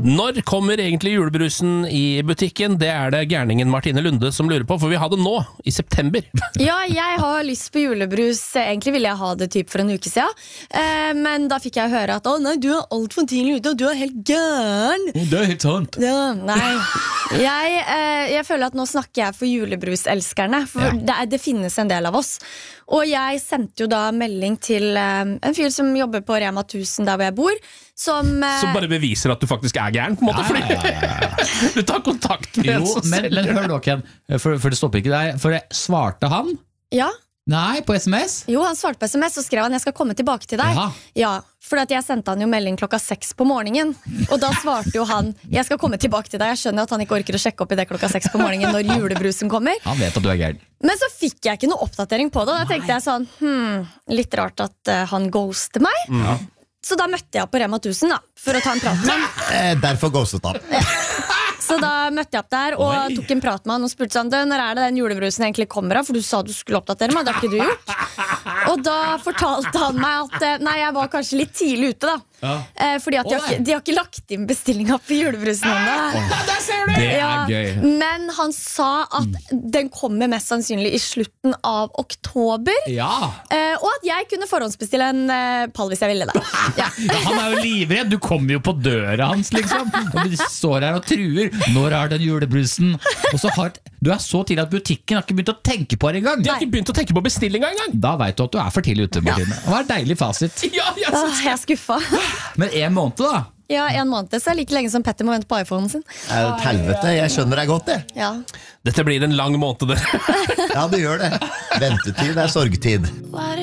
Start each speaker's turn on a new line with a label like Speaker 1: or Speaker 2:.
Speaker 1: Når kommer egentlig julebrusen i butikken? Det det gærningen Martine Lunde som lurer på, for vi har det nå, i september.
Speaker 2: Ja, jeg har lyst på julebrus. Egentlig ville jeg ha det typ for en uke siden. Men da fikk jeg høre at nei, du alt for tidlig ute, og du helt gæren.
Speaker 3: Det helt sant.
Speaker 2: Ja, nei. Jeg føler at nå snakker jeg for julebruselskerne, for det finnes en del av oss. Og jeg sendte jo da melding til en fyr som jobber på Rema 1000 der hvor jeg bor, som
Speaker 1: bare beviser at du faktisk gæren, på en måte, fordi du tar kontakt med en som
Speaker 3: men hør dere, for det stopper ikke deg, for svarte han?
Speaker 2: Ja.
Speaker 3: Nei, på SMS?
Speaker 2: Jo, han svarte på SMS, og skrev han, jeg skal komme tilbake til deg. Ja, for at jeg sendte han jo melding 6:00 på morgenen. Og da svarte jo han, jeg skal komme tilbake til deg. Jeg skjønner at han ikke orker å sjekke opp i det 6:00 på morgenen når julebrusen kommer.
Speaker 3: Han vet at du gæren.
Speaker 2: Men så fikk jeg ikke noe oppdatering på det. Og da tenkte jeg sånn, litt rart at han ghoster meg. Så da møtte jeg på Rema 1000 da, for å ta en prat med han.
Speaker 4: Derfor ghostet han.
Speaker 2: Så da møtte jeg opp der og tok en prat med han og spurte sånn, når det den julebrusen egentlig kommer av? For du sa du skulle oppdatere meg, det har ikke du gjort. Og da fortalte han meg at nei, jeg var kanskje litt tidlig ute da. Fordi at de har ikke lagt inn bestillinga på julebrusen ennå.
Speaker 3: Der ser du! Det gøy.
Speaker 2: Men han sa at den kommer mest sannsynlig i slutten av oktober. Og at jeg kunne forhåndsbestille en pall hvis jeg ville det.
Speaker 3: Han jo livredd, du kommer jo på døra hans liksom. Og du står her og truer. Når den julebrusen? Og så du så tidlig at butikken har ikke begynt å tenke på det engang.
Speaker 1: De har ikke begynt å tenke på bestillinga engang.
Speaker 3: Da vet du at du for tidlig ute, Martine. Det var en deilig fasit.
Speaker 2: Jeg skuffa.
Speaker 3: Men 1 måned da?
Speaker 2: Ja, 1 måned, så like lenge som Petter må vente på iPhonen sin.
Speaker 4: Helvete, jeg skjønner deg godt det.
Speaker 1: Dette blir en lang måned.
Speaker 4: Ja, det gjør det. Ventetid sorgtid.
Speaker 2: Hva det